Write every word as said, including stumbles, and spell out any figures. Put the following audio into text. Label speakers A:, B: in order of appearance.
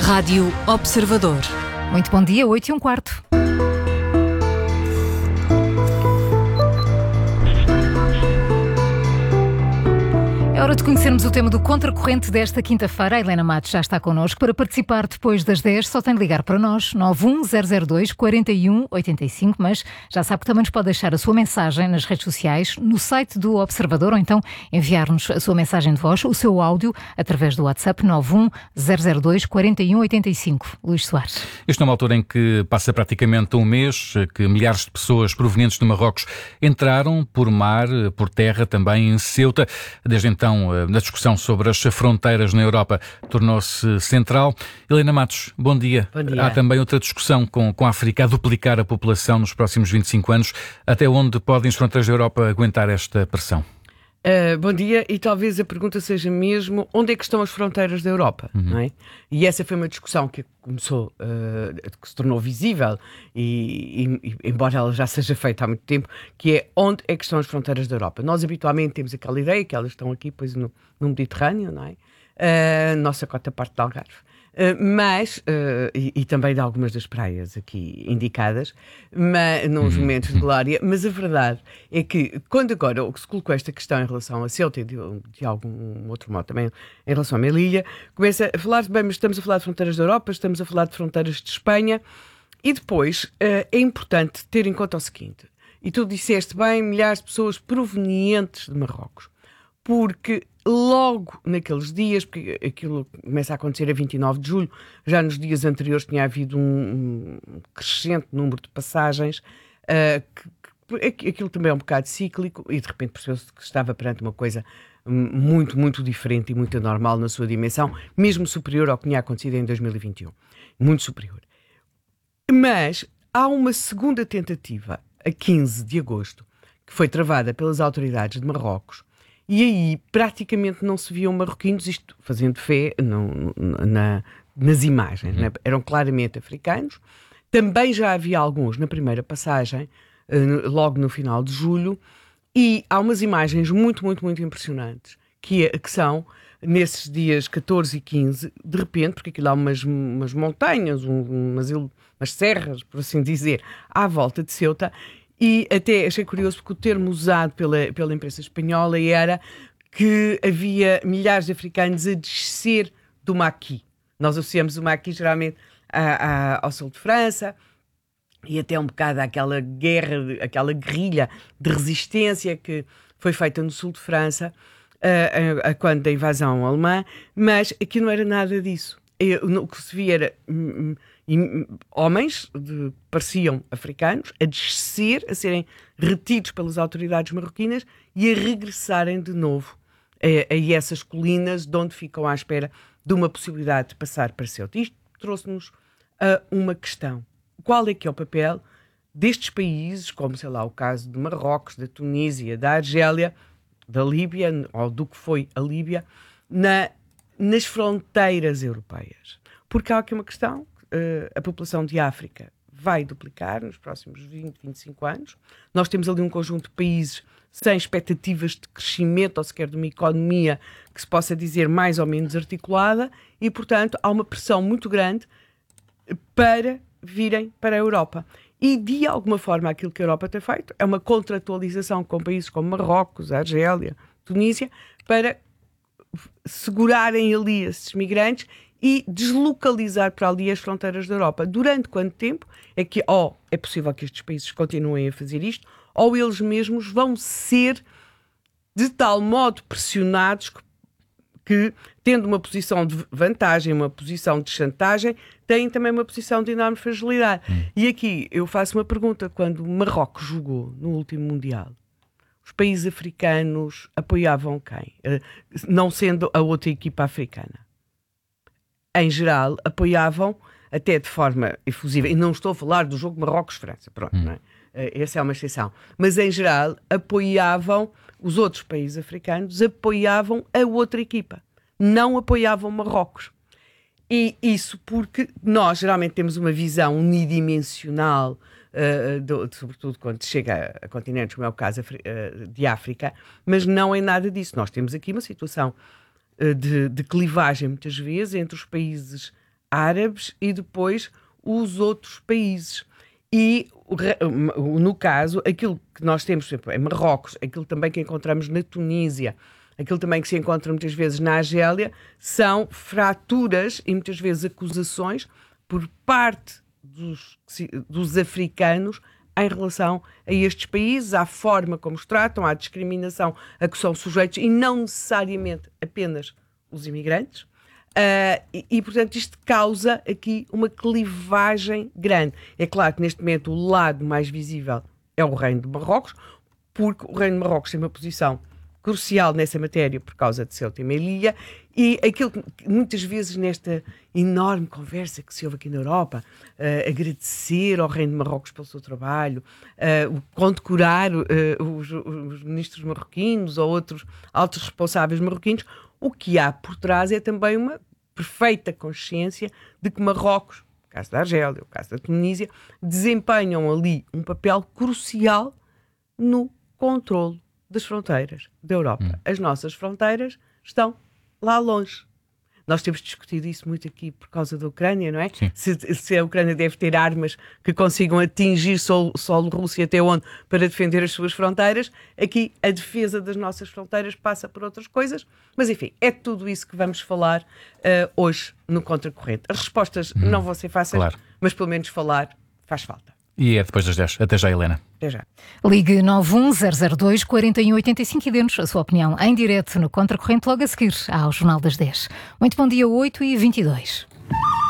A: Rádio Observador.
B: Muito bom dia, oito e um quarto. É hora de conhecermos o tema do Contracorrente desta quinta-feira. A Helena Matos já está connosco. Para participar depois das dez, só tem de ligar para nós, nove um zero zero dois, quatro um oito cinco, mas já sabe que também nos pode deixar a sua mensagem nas redes sociais, no site do Observador, ou então enviar-nos a sua mensagem de voz, o seu áudio, através do WhatsApp nove um zero zero dois, quatro um oito cinco. Luís Soares.
C: Isto é uma altura em que passa praticamente um mês que milhares de pessoas provenientes de Marrocos entraram por mar, por terra, também em Ceuta. Desde então, na discussão sobre as fronteiras na Europa, tornou-se central. Helena Matos, bom dia.
D: Bom dia.
C: Há também outra discussão com, com a África a duplicar a população nos próximos vinte e cinco anos. Até onde podem as fronteiras da Europa aguentar esta pressão?
D: Uh, bom dia, e talvez a pergunta seja mesmo onde é que estão as fronteiras da Europa, uhum. não é? E essa foi uma discussão que começou, uh, que se tornou visível, e, e, embora ela já seja feita há muito tempo, que é onde é que estão as fronteiras da Europa. Nós habitualmente temos aquela ideia que elas estão aqui, pois, no, no Mediterrâneo, não é? Uh, nossa cota parte de Algarve. Uh, mas, uh, e, e também de algumas das praias aqui indicadas, mas, nos momentos de glória, mas a verdade é que, quando agora se colocou esta questão em relação a Ceuta e de, de algum outro modo também em relação a Melilla, começa a falar, bem, mas estamos a falar de fronteiras da Europa, estamos a falar de fronteiras de Espanha, e depois uh, é importante ter em conta o seguinte, e tu disseste bem, milhares de pessoas provenientes de Marrocos, porque logo naqueles dias, porque aquilo começa a acontecer a vinte e nove de julho, já nos dias anteriores tinha havido um, um crescente número de passagens, uh, que, que, aquilo também é um bocado cíclico, e de repente percebeu-se que estava perante uma coisa muito, muito diferente e muito anormal na sua dimensão, mesmo superior ao que tinha acontecido em dois mil e vinte e um. Muito superior. Mas há uma segunda tentativa, a quinze de agosto, que foi travada pelas autoridades de Marrocos. E aí praticamente não se viam marroquinos, isto fazendo fé no, na, nas imagens, uhum. né? Eram claramente africanos. Também já havia alguns na primeira passagem, uh, logo no final de julho, e há umas imagens muito, muito, muito impressionantes, que, é, que são, nesses dias catorze e quinze, de repente, porque aquilo há umas, umas montanhas, um, umas, umas serras, por assim dizer, à volta de Ceuta. E até achei curioso porque o termo usado pela, pela imprensa espanhola era que havia milhares de africanos a descer do Maquis. Nós associamos o Maquis geralmente a, a, ao sul de França e até um bocado àquela guerra, aquela guerrilha de resistência que foi feita no sul de França a, a, a quando da invasão alemã, mas aqui não era nada disso. O que se via era hum, hum, homens de, pareciam africanos a descer, a serem retidos pelas autoridades marroquinas e a regressarem de novo a, a essas colinas de onde ficam à espera de uma possibilidade de passar para Ceuta. Isto trouxe-nos a uma questão. Qual é que é o papel destes países, como sei lá o caso de Marrocos, da Tunísia, da Argélia, da Líbia, ou do que foi a Líbia, na nas fronteiras europeias? Porque há aqui uma questão, uh, a população de África vai duplicar nos próximos vinte, vinte e cinco anos. Nós temos ali um conjunto de países sem expectativas de crescimento ou sequer de uma economia que se possa dizer mais ou menos articulada e, portanto, há uma pressão muito grande para virem para a Europa. E, de alguma forma, aquilo que a Europa tem feito é uma contratualização com países como Marrocos, Argélia, Tunísia, para segurarem ali esses migrantes e deslocalizar para ali as fronteiras da Europa. Durante quanto tempo é que, ou é possível que estes países continuem a fazer isto, ou eles mesmos vão ser de tal modo pressionados que, que tendo uma posição de vantagem, uma posição de chantagem, têm também uma posição de enorme fragilidade. Hum. E aqui eu faço uma pergunta. Quando Marrocos jogou no último Mundial, os países africanos apoiavam quem? Não sendo a outra equipa africana. Em geral, apoiavam até de forma efusiva. E não estou a falar do jogo Marrocos-França, pronto, hum. não é? Essa é uma exceção. Mas, em geral, apoiavam, os outros países africanos apoiavam a outra equipa. Não apoiavam Marrocos. E isso porque nós, geralmente, temos uma visão unidimensional, Uh, do, sobretudo quando chega a, a continentes, como é o caso uh, de África, mas não é nada disso. Nós temos aqui uma situação uh, de, de clivagem, muitas vezes, entre os países árabes e depois os outros países. E, no caso, aquilo que nós temos, por exemplo, em Marrocos, aquilo também que encontramos na Tunísia, aquilo também que se encontra muitas vezes na Argélia, são fraturas e muitas vezes acusações por parte dos, dos africanos em relação a estes países, à forma como os tratam, à discriminação a que são sujeitos, e não necessariamente apenas os imigrantes. Uh, e, e, portanto, isto causa aqui uma clivagem grande. É claro que neste momento o lado mais visível é o Reino de Marrocos, porque o Reino de Marrocos tem uma posição crucial nessa matéria por causa de Ceuta e Melilla, e aquilo que muitas vezes nesta enorme conversa que se ouve aqui na Europa, uh, agradecer ao Reino de Marrocos pelo seu trabalho, uh, condecorar uh, os, os ministros marroquinos ou outros altos responsáveis marroquinos, o que há por trás é também uma perfeita consciência de que Marrocos, o caso da Argélia, o caso da Tunísia, desempenham ali um papel crucial no controle das fronteiras da Europa. Hum. As nossas fronteiras estão lá longe. Nós temos discutido isso muito aqui por causa da Ucrânia, não é? Se, se a Ucrânia deve ter armas que consigam atingir solo, solo Rússia até onde para defender as suas fronteiras. Aqui a defesa das nossas fronteiras passa por outras coisas. Mas enfim, é tudo isso que vamos falar uh, hoje no Contracorrente. As respostas hum, não vão ser fáceis, claro, mas pelo menos falar faz falta.
C: E é depois das dez. Até já, Helena.
D: Até já.
B: Ligue nove um zero zero dois, quatro um oito cinco e dê-nos a sua opinião em direto no Contracorrente logo a seguir ao Jornal das dez. Muito bom dia, oito e vinte e dois.